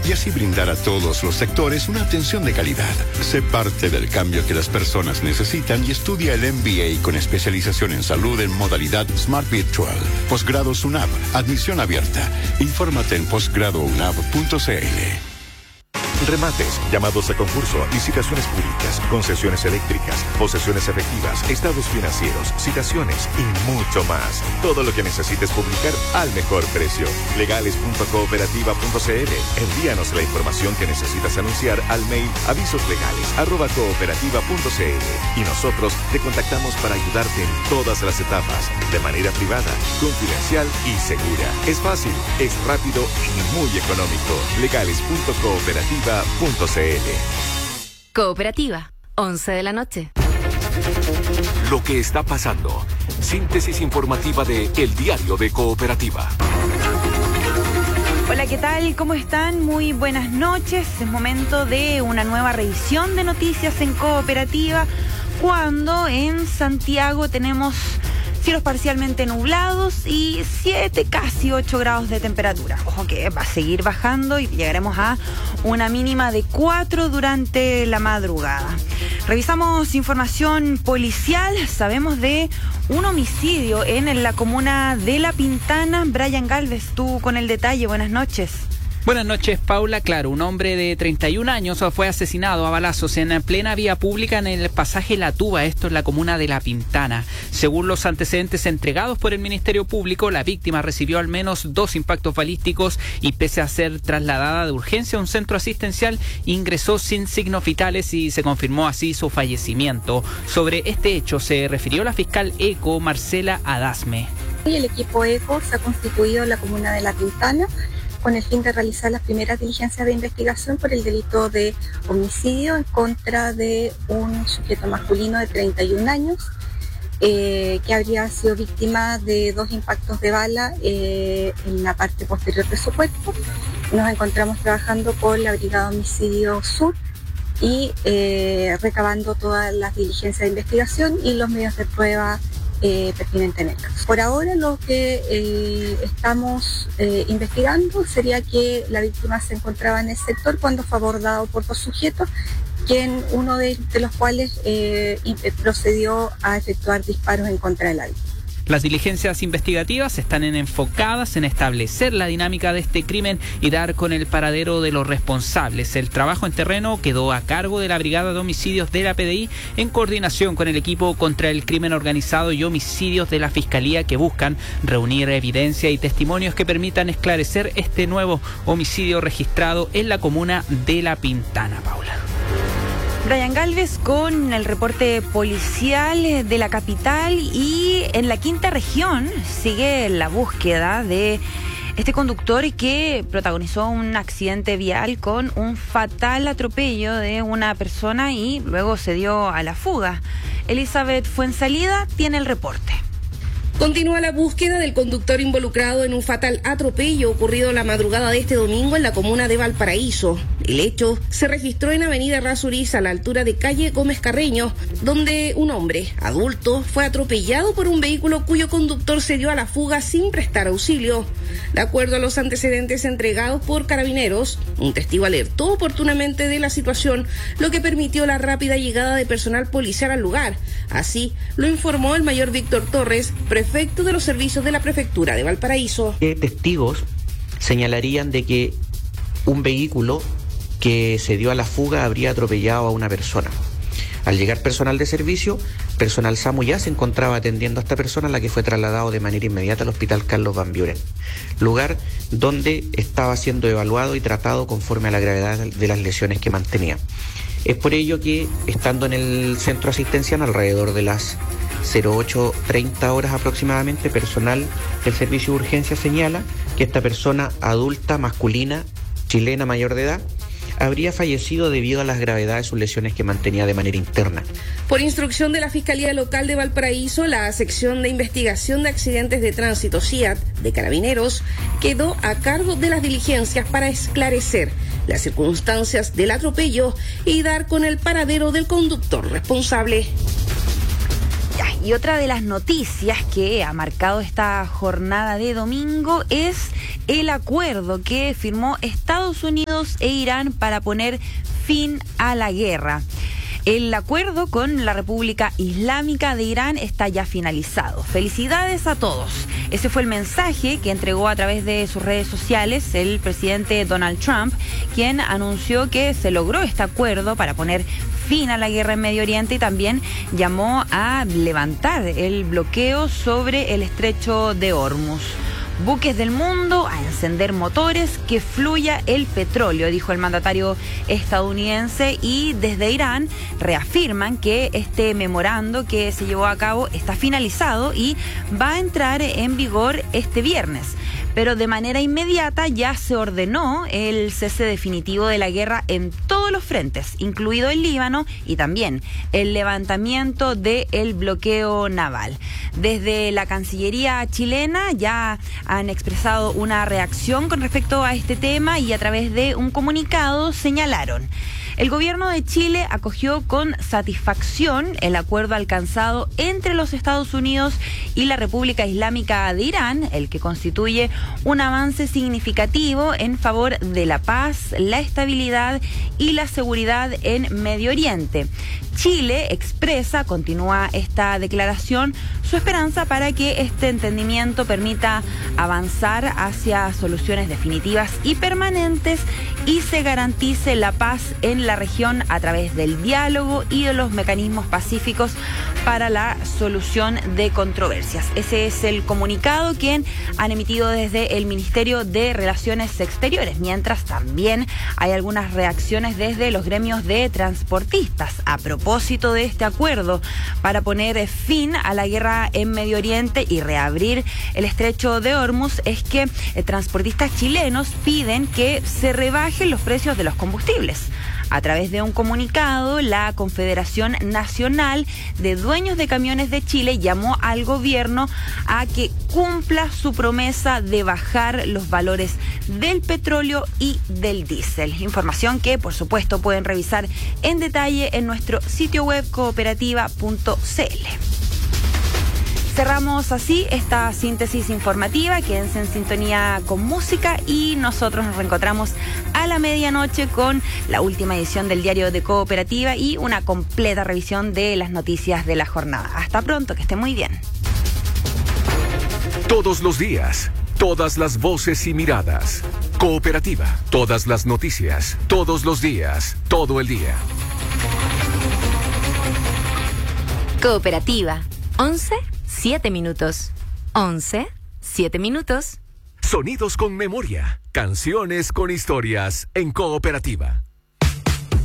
y así brindar a todos los sectores una atención de calidad. Sé parte del cambio que las personas necesitan y estudia el MBA con especialización en salud en modalidad Smart Virtual. Posgrado SUNAP, admisión abierta. Infórmate en posgradounab.cl. Remates, llamados a concurso, licitaciones públicas, concesiones eléctricas, posesiones efectivas, estados financieros, citaciones y mucho más. Todo lo que necesites publicar al mejor precio. Legales.cooperativa.cl. Envíanos la información que necesitas anunciar al mail avisoslegales@cooperativa.cl y nosotros te contactamos para ayudarte en todas las etapas, de manera privada, confidencial y segura. Es fácil, es rápido y muy económico. Legales.cooperativa.cl. Cooperativa, 11 de la noche. Lo que está pasando. Síntesis informativa de El Diario de Cooperativa. Hola, ¿qué tal? ¿Cómo están? Muy buenas noches. Es momento de una nueva revisión de noticias en Cooperativa, cuando en Santiago tenemos cielos parcialmente nublados y 7, casi 8 grados de temperatura. Ojo que va a seguir bajando y llegaremos a una mínima de 4 durante la madrugada. Revisamos información policial. Sabemos de un homicidio en la comuna de La Pintana. Brian Galvez, tú con el detalle. Buenas noches. Buenas noches, Paula. Claro, un hombre de 31 años fue asesinado a balazos en plena vía pública en el pasaje La Tuba, esto en la comuna de La Pintana. Según los antecedentes entregados por el Ministerio Público, la víctima recibió al menos 2 impactos balísticos y, pese a ser trasladada de urgencia a un centro asistencial, ingresó sin signos vitales y se confirmó así su fallecimiento. Sobre este hecho se refirió la fiscal ECO, Marcela Adasme. El equipo ECO se ha constituido en la comuna de La Pintana con el fin de realizar las primeras diligencias de investigación por el delito de homicidio en contra de un sujeto masculino de 31 años que habría sido víctima de 2 impactos de bala en la parte posterior de su cuerpo. Nos encontramos trabajando con la Brigada Homicidio Sur y recabando todas las diligencias de investigación y los medios de prueba pertinente en el caso. Por ahora lo que estamos investigando sería que la víctima se encontraba en el sector cuando fue abordado por 2 sujetos, uno de los cuales procedió a efectuar disparos en contra de la víctima. Las diligencias investigativas están enfocadas en establecer la dinámica de este crimen y dar con el paradero de los responsables. El trabajo en terreno quedó a cargo de la Brigada de Homicidios de la PDI en coordinación con el equipo contra el crimen organizado y homicidios de la Fiscalía, que buscan reunir evidencia y testimonios que permitan esclarecer este nuevo homicidio registrado en la comuna de La Pintana, Paula. Brian Galvez con el reporte policial de la capital. Y en la quinta región sigue la búsqueda de este conductor que protagonizó un accidente vial con un fatal atropello de una persona y luego se dio a la fuga. Elizabeth Fuensalida tiene el reporte. Continúa la búsqueda del conductor involucrado en un fatal atropello ocurrido la madrugada de este domingo en la comuna de Valparaíso. El hecho se registró en Avenida Errázuriz, a la altura de calle Gómez Carreño, donde un hombre adulto fue atropellado por un vehículo cuyo conductor se dio a la fuga sin prestar auxilio. De acuerdo a los antecedentes entregados por Carabineros, un testigo alertó oportunamente de la situación, lo que permitió la rápida llegada de personal policial al lugar. Así lo informó el mayor Víctor Torres, prefecto de los servicios de la prefectura de Valparaíso. Testigos señalarían de que un vehículo que se dio a la fuga habría atropellado a una persona. Al llegar personal de servicio, personal SAMU ya se encontraba atendiendo a esta persona, la que fue trasladado de manera inmediata al Hospital Carlos Van Buren, lugar donde estaba siendo evaluado y tratado conforme a la gravedad de las lesiones que mantenía. Es por ello que, estando en el centro asistencial alrededor de las 08:30 horas aproximadamente, personal del servicio de urgencia señala que esta persona adulta, masculina, chilena, mayor de edad, habría fallecido debido a las gravedades de sus lesiones que mantenía de manera interna. Por instrucción de la Fiscalía Local de Valparaíso, la sección de investigación de accidentes de tránsito CIAT de Carabineros quedó a cargo de las diligencias para esclarecer las circunstancias del atropello y dar con el paradero del conductor responsable. Y otra de las noticias que ha marcado esta jornada de domingo es el acuerdo que firmó Estados Unidos e Irán para poner fin a la guerra. El acuerdo con la República Islámica de Irán está ya finalizado. Felicidades a todos. Ese fue el mensaje que entregó a través de sus redes sociales el presidente Donald Trump, quien anunció que se logró este acuerdo para poner fin a la guerra en Medio Oriente y también llamó a levantar el bloqueo sobre el estrecho de Hormuz. Buques del mundo a encender motores, que fluya el petróleo, dijo el mandatario estadounidense, y desde Irán reafirman que este memorando que se llevó a cabo está finalizado y va a entrar en vigor este viernes. Pero de manera inmediata ya se ordenó el cese definitivo de la guerra en todos los frentes, incluido el Líbano, y también el levantamiento del bloqueo naval. Desde la Cancillería chilena ya han expresado una reacción con respecto a este tema y a través de un comunicado señalaron: el gobierno de Chile acogió con satisfacción el acuerdo alcanzado entre los Estados Unidos y la República Islámica de Irán, el que constituye un avance significativo en favor de la paz, la estabilidad y la seguridad en Medio Oriente. Chile expresa, continúa esta declaración, su esperanza para que este entendimiento permita avanzar hacia soluciones definitivas y permanentes y se garantice la paz en la región a través del diálogo y de los mecanismos pacíficos para la solución de controversias. Ese es el comunicado que han emitido desde el Ministerio de Relaciones Exteriores, mientras también hay algunas reacciones desde los gremios de transportistas a propósito de este acuerdo para poner fin a la guerra en Medio Oriente y reabrir el estrecho de Hormuz. Es que transportistas chilenos piden que se rebajen los precios de los combustibles. A través de un comunicado, la Confederación Nacional de Dueños de Camiones de Chile llamó al gobierno a que cumpla su promesa de bajar los valores del petróleo y del diésel. Información que, por supuesto, pueden revisar en detalle en nuestro sitio web cooperativa.cl. Cerramos así esta síntesis informativa. Quédense en sintonía con música y nosotros nos reencontramos a la medianoche con la última edición del Diario de Cooperativa y una completa revisión de las noticias de la jornada. Hasta pronto, que esté muy bien. Todos los días, todas las voces y miradas. Cooperativa, todas las noticias, todos los días, todo el día. Cooperativa, 11:07 minutos. 11:07 minutos. Sonidos con memoria, canciones con historias en Cooperativa.